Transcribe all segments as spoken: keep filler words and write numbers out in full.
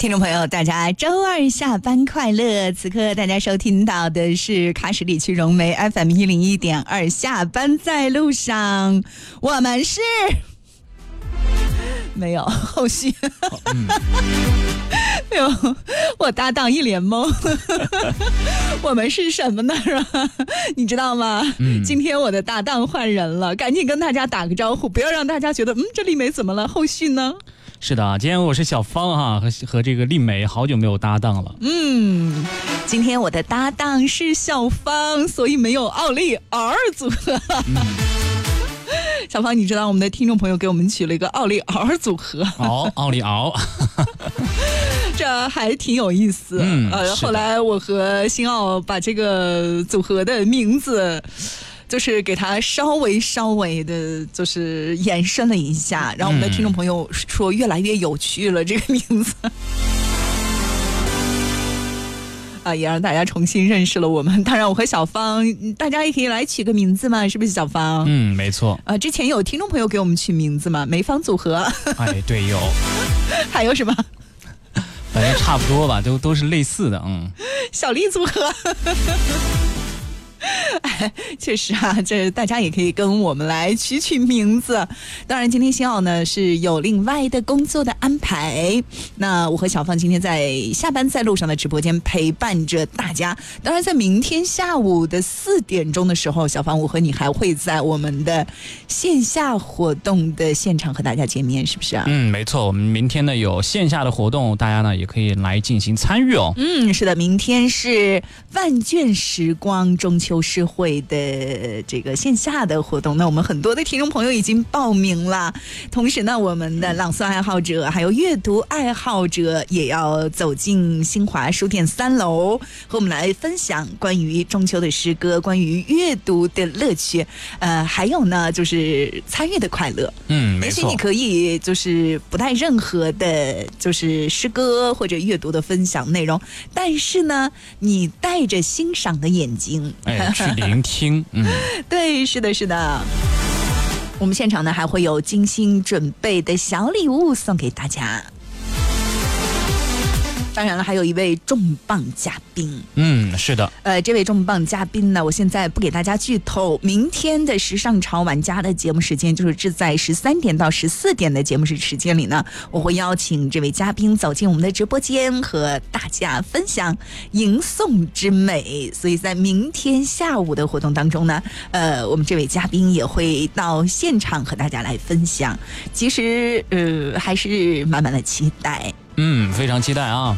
听众朋友，大家周二下班快乐！此刻大家收听到的是喀什地区融媒 F M 一零一点二，下班在路上，我们是没有后续。嗯没有，我搭档一脸懵。我们是什么呢？你知道吗？嗯、今天我的搭档换人了，赶紧跟大家打个招呼，不要让大家觉得嗯这丽梅怎么了？后续呢？ 是的，今天我是小芳哈，和和这个丽梅好久没有搭档了。 嗯，今天我的搭档是小芳，所以没有奥利尔组合。嗯小芳，你知道我们的听众朋友给我们取了一个奥利奥组合， 哦，奥利奥， 这还挺有意思。嗯，呃，后来我和新奥把这个组合的名字，就是给它稍微稍微的，就是延伸了一下，然后我们的听众朋友说越来越有趣了，这个名字。啊，也让大家重新认识了我们。当然，我和小芳，大家也可以来取个名字嘛，是不是小芳？ 嗯，没错。 啊，之前有听众朋友给我们取名字嘛，梅芳组合。 哎，对，有。 还有什么？ 反正差不多吧，都都是类似的，嗯。 小丽组合。哎，确实啊，这大家也可以跟我们来取取名字。当然，今天新奥呢是有另外的工作的安排。那我和小芳今天在下班在路上的直播间陪伴着大家。当然，在明天下午的四点钟的时候，小芳我和你还会在我们的线下活动的现场和大家见面，是不是啊？ 嗯，没错，我们明天呢有线下的活动，大家呢也可以来进行参与哦。 嗯，是的，明天是万卷时光中秋诗会的这个线下的活动，那我们很多的听众朋友已经报名了，同时呢我们的朗诵爱好者还有阅读爱好者也要走进新华书店三楼，和我们来分享关于中秋的诗歌，关于阅读的乐趣，呃，还有呢就是参与的快乐。 嗯，没错。 也许你可以就是不带任何的就是诗歌或者阅读的分享内容，但是呢你带着欣赏的眼睛， 哎，去聆听。嗯， 对，是的，是的。我们现场呢还会有精心准备的小礼物送给大家。当然了，还有一位重磅嘉宾。 嗯，是的。 呃，这位重磅嘉宾呢，我现在不给大家剧透。明天的时尚潮玩家的节目时间，就是是在十三点到十四点的节目时间里呢，我会邀请这位嘉宾走进我们的直播间，和大家分享吟诵之美。所以在明天下午的活动当中呢，呃，我们这位嘉宾也会到现场和大家来分享。其实，呃，还是满满的期待。 嗯，非常期待啊！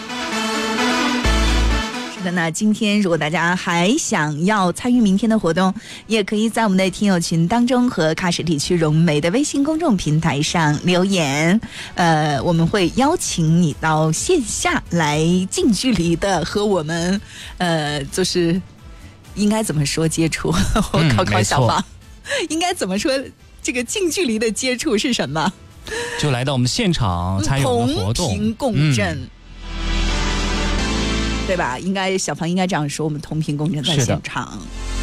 是的，那今天如果大家还想要参与明天的活动，也可以在我们的听友群当中和喀什地区融媒的微信公众平台上留言。呃，我们会邀请你到线下来近距离的和我们，呃，就是应该怎么说接触？我考考小芳，嗯、应该怎么说？这个近距离的接触是什么？ 就来到我们现场参与我们的活动， 同频共振、嗯，对吧？应该小芳应该这样说，我们同频共振在现场。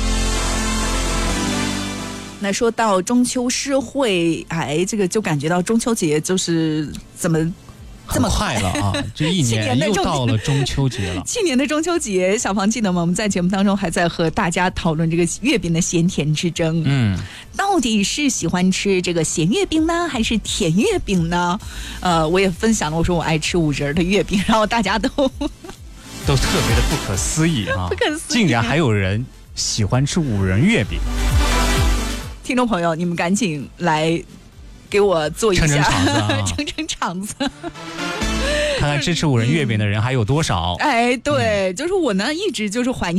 那说到中秋诗会，哎，这个就感觉到中秋节就是怎么这么快了啊！这一年又到了中秋节了。 去年的中秋节，小芳记得吗？我们在节目当中还在和大家讨论这个月饼的咸甜之争。嗯，到底是喜欢吃这个咸月饼呢，还是甜月饼呢？呃，我也分享了，我说我爱吃五仁的月饼，然后大家都都特别的不可思议啊！ 不可思议， 竟然还有人喜欢吃五仁月饼。 听众朋友，你们赶紧来给我做一下， 撑撑场子、啊， 撑撑场子。 看看支持五仁月饼的人还有多少？ 哎，对，嗯、就是我呢，一直就是怀念。